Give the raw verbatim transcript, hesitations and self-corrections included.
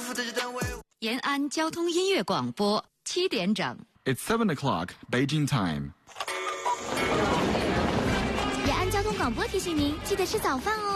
延安交通音乐广播七点整。 It's seven o'clock, Beijing time. 延安交通广播提醒您，记得吃早饭哦。